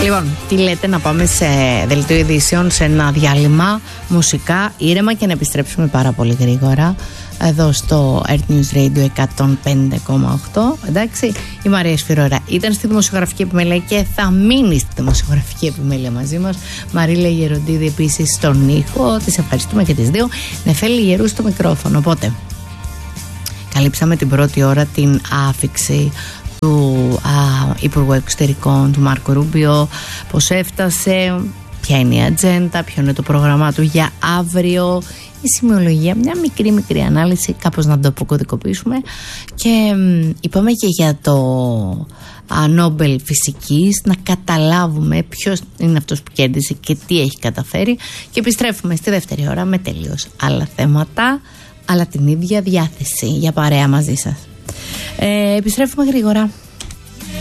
Λοιπόν, τι λέτε να πάμε σε δελτίο ειδήσεων, σε ένα διάλειμμα μουσικά, ήρεμα και να επιστρέψουμε πάρα πολύ γρήγορα εδώ στο Earth News Radio 105,8. Εντάξει, η Μαρία Σφυρώρα ήταν στη δημοσιογραφική επιμέλεια και θα μείνει στη δημοσιογραφική επιμέλεια μαζί μας. Μαρίλα Γεροντίδη επίσης στον ήχο. Τις ευχαριστούμε και τις δύο. Νεφέλη Γερού στο μικρόφωνο. Οπότε, καλύψαμε την πρώτη ώρα την άφιξη του Υπουργού Εξωτερικών του Μάρκο Ρούμπιο, πώς έφτασε, ποια είναι η ατζέντα, ποιο είναι το πρόγραμμά του για αύριο, η σημειολογία, μια μικρή ανάλυση, κάπως να το αποκωδικοποιήσουμε. Και είπαμε και για το Νόμπελ Φυσικής, να καταλάβουμε ποιος είναι αυτός που κέρδισε και τι έχει καταφέρει. Και επιστρέφουμε στη δεύτερη ώρα με τελείως άλλα θέματα, αλλά την ίδια διάθεση για παρέα μαζί σας. Επιστρέφουμε γρήγορα.